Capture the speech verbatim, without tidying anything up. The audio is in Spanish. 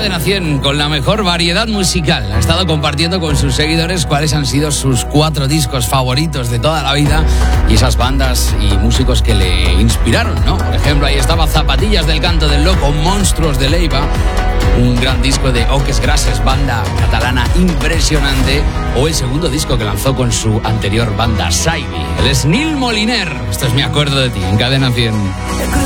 Cadena cien con la mejor variedad musical. Ha estado compartiendo con sus seguidores cuáles han sido sus cuatro discos favoritos de toda la vida y esas bandas y músicos que le inspiraron, ¿no? Por ejemplo, ahí estaba Zapatillas del Canto del Loco, Monstruos de Leiva, un gran disco de Oques Grasses, banda catalana impresionante, o el segundo disco que lanzó con su anterior banda, Saibi. Él es Nil Moliner. Esto es Me Acuerdo de Ti, en Cadena cien.